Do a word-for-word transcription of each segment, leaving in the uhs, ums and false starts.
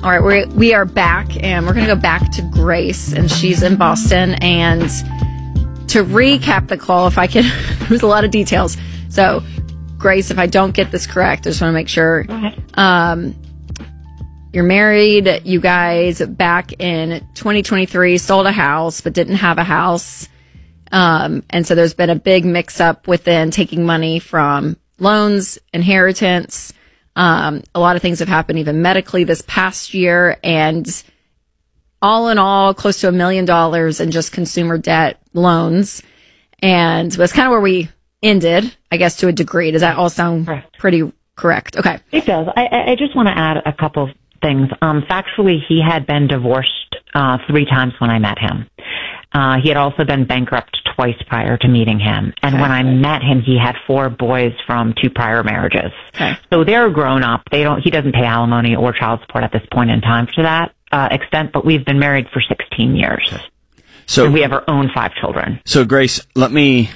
All right, we we are back, and we're going to go back to Grace, and she's in Boston. And to recap the call, if I can, there's a lot of details. So, Grace, if I don't get this correct, I just want to make sure. Um, you're married. You guys back in twenty twenty-three sold a house, but didn't have a house. Um, and so there's been a big mix-up within taking money from loans, inheritance. Um, a lot of things have happened even medically this past year, and all in all, close to a million dollars in just consumer debt loans. And that's kind of where we ended, I guess, to a degree. Does that all sound correct. Pretty correct? Okay. It does. I, I just want to add a couple of things. Um, factually, he had been divorced uh, three times when I met him. Uh, he had also been bankrupt twice prior to meeting him. And okay. when I met him, he had four boys from two prior marriages. Okay. So they're grown up. They don't, he doesn't pay alimony or child support at this point in time to that uh, extent, but we've been married for sixteen years. So and we have our own five children. So Grace, let me,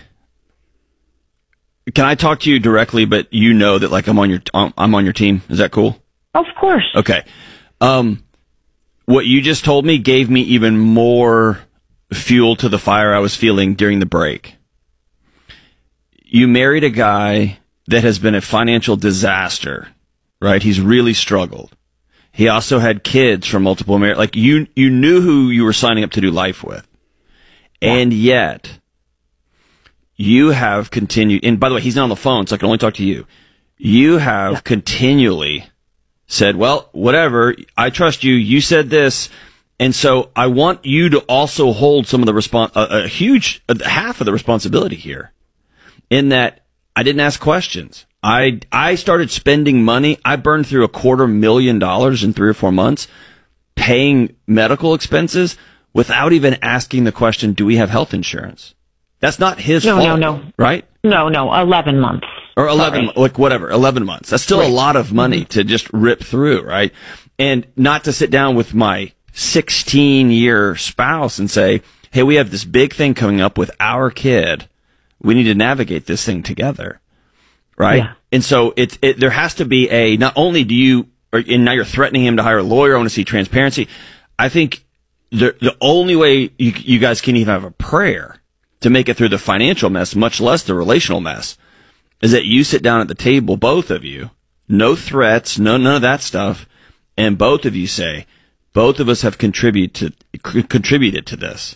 can I talk to you directly, but you know that like I'm on your, I'm on your team. Is that cool? Of course. Okay. Um, what you just told me gave me even more fuel to the fire I was feeling during the break. You married a guy that has been a financial disaster, right? He's really struggled. He also had kids from multiple marriages. Like you, you knew who you were signing up to do life with. Yeah. And yet you have continued, and by the way, he's not on the phone, so I can only talk to you. You have yeah. continually said, well, whatever, I trust you. You said this. And so I want you to also hold some of the respons- a, a huge, a, half of the responsibility here in that I didn't ask questions. I, I started spending money. I burned through a quarter million dollars in three or four months paying medical expenses without even asking the question, do we have health insurance? That's not his no, fault. No, no, no. Right? No, no, eleven months. Or eleven, Sorry. like whatever, eleven months. That's still right. a lot of money mm-hmm. to just rip through, right? And not to sit down with my sixteen-year spouse and say, hey, we have this big thing coming up with our kid. We need to navigate this thing together, right? Yeah. And so it, it there has to be a, not only do you, or, and now you're threatening him to hire a lawyer, I want to see transparency. I think the the only way you, you guys can even have a prayer to make it through the financial mess, much less the relational mess, is that you sit down at the table, both of you, no threats, no none of that stuff, and both of you say, both of us have contributed to, c- contributed to this.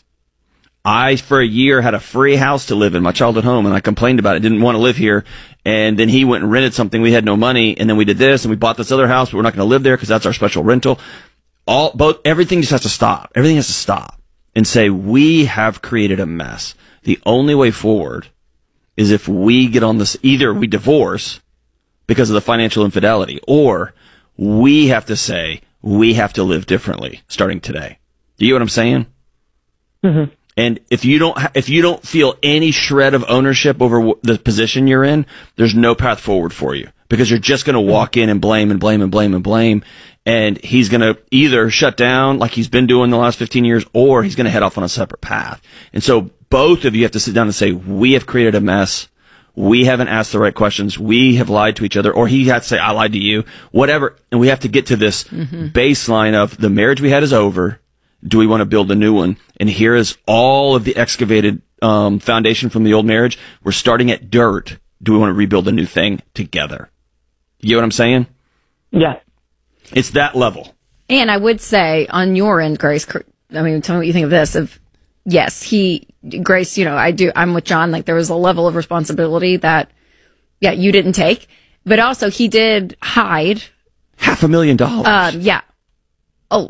I, for a year, had a free house to live in, my childhood home, and I complained about it, didn't want to live here. And then he went and rented something. We had no money, and then we did this, and we bought this other house, but we're not going to live there because that's our special rental. All, both, everything just has to stop. Everything has to stop and say, we have created a mess. The only way forward is if we get on this, either we divorce because of the financial infidelity, or we have to say, we have to live differently starting today. Do you get what I'm saying? Mm-hmm. And if you don't, ha- if you don't feel any shred of ownership over w- the position you're in, there's no path forward for you because you're just going to walk in and blame and blame and blame and blame. And he's going to either shut down like he's been doing the last fifteen years, or he's going to head off on a separate path. And so both of you have to sit down and say, we have created a mess. We haven't asked the right questions. We have lied to each other, or he had to say, I lied to you, whatever. And we have to get to this mm-hmm. baseline of the marriage we had is over. Do we want to build a new one? And here is all of the excavated um, foundation from the old marriage. We're starting at dirt. Do we want to rebuild a new thing together? You get what I'm saying? Yeah. It's that level. And I would say on your end, Grace, I mean, tell me what you think of this. Of yes, he, Grace, you know, I do, I'm with John. Like there was a level of responsibility that, yeah, you didn't take, but also he did hide half a million dollars. Um, yeah.